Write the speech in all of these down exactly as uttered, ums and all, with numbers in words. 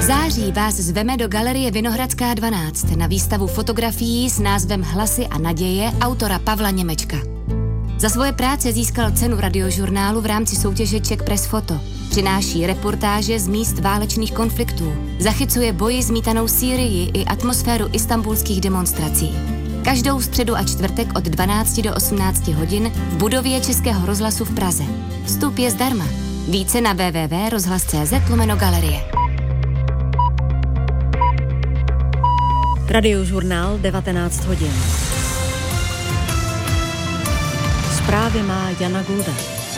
září vás zveme do Galerie Vinohradská dvanáct na výstavu fotografií s názvem Hlasy a naděje autora Pavla Němečka. Za svoje práce získal cenu Radiožurnálu v rámci soutěže Czech Press Photo. Přináší reportáže z míst válečných konfliktů. Zachycuje boji zmítanou Sýrii i atmosféru istanbulských demonstrací. Každou středu a čtvrtek od dvanácti do osmnácti hodin v budově Českého rozhlasu v Praze. Vstup je zdarma. Více na w w w tečka rozhlas tečka c z lomeno galerie. Radiožurnál devatenáct hodin. Zprávy má Jana Gulda.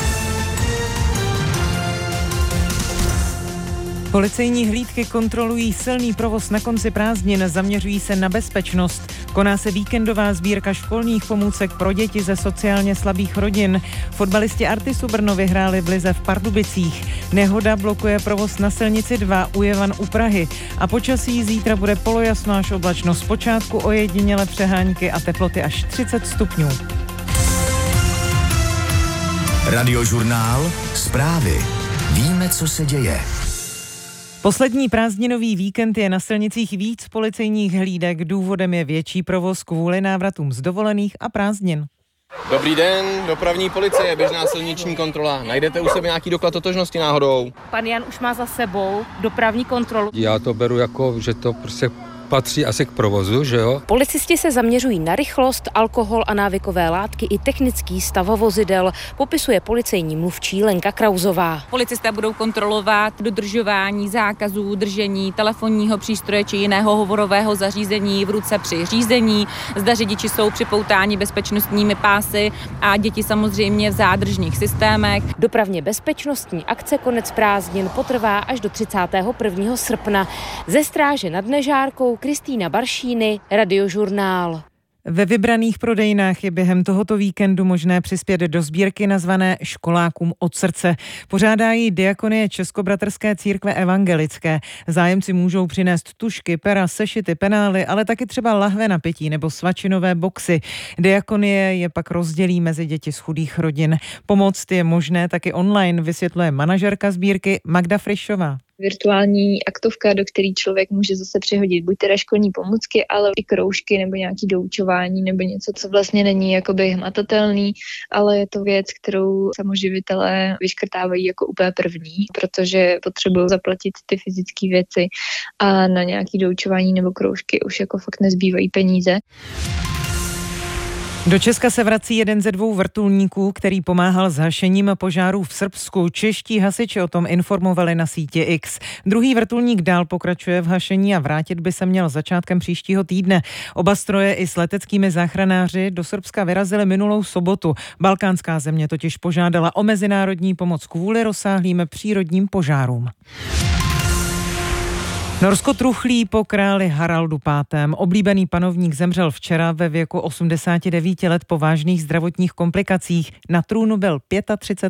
Policejní hlídky kontrolují silný provoz na konci prázdnin, zaměřují se na bezpečnost. Koná se víkendová sbírka školních pomůcek pro děti ze sociálně slabých rodin. Fotbalisti Artisu Brno vyhráli v lize v Pardubicích. Nehoda blokuje provoz na silnici dva u Jevan u Prahy. A počasí zítra bude polojasno až oblačno, zpočátku ojediněle přehánky a teploty až třicet stupňů. Radiožurnál, zprávy. Víme, co se děje. Poslední prázdninový víkend je na silnicích víc policejních hlídek. Důvodem je větší provoz kvůli návratům z dovolených a prázdnin. Dobrý den, dopravní policie, běžná silniční kontrola. Najdete u sebe nějaký doklad totožnosti náhodou? Pan Jan už má za sebou dopravní kontrolu. Já to beru jako, že to prostě patří asi k provozu, že jo? Policisti se zaměřují na rychlost, alkohol a návykové látky i technický stav vozidel, popisuje policejní mluvčí Lenka Krauzová. Policisté budou kontrolovat dodržování zákazů držení telefonního přístroje či jiného hovorového zařízení v ruce při řízení, zda řidiči jsou připoutáni bezpečnostními pásy a děti samozřejmě v zádržních systémech. Dopravně bezpečnostní akce Konec prázdnin potrvá až do třicátého prvního srpna. Ze stráže nad Nežárkou Kristýna Baršíny, Radiožurnál. Ve vybraných prodejnách je během tohoto víkendu možné přispět do sbírky nazvané Školákům od srdce. Pořádá ji Diakonie Českobratrské církve evangelické. Zájemci můžou přinést tužky, pera, sešity, penály, ale taky třeba lahve na pití nebo svačinové boxy. Diakonie je pak rozdělí mezi děti z chudých rodin. Pomoct je možné taky online, vysvětluje manažerka sbírky Magda Frišová. Virtuální aktovka, do který člověk může zase přihodit buď teda školní pomůcky, ale i kroužky nebo nějaký doučování nebo něco, co vlastně není jakoby hmatatelný, ale je to věc, kterou samoživitelé vyškrtávají jako úplně první, protože potřebují zaplatit ty fyzické věci a na nějaký doučování nebo kroužky už jako fakt nezbývají peníze. Do Česka se vrací jeden ze dvou vrtulníků, který pomáhal s hašením požárů v Srbsku. Čeští hasiči o tom informovali na síti X. Druhý vrtulník dál pokračuje v hašení a vrátit by se měl začátkem příštího týdne. Oba stroje i s leteckými záchranáři do Srbska vyrazili minulou sobotu. Balkánská země totiž požádala o mezinárodní pomoc kvůli rozsáhlým přírodním požárům. Norsko truchlí po králi Haraldu pátém. Oblíbený panovník zemřel včera ve věku osmdesáti devíti let po vážných zdravotních komplikacích. Na trůnu byl třicet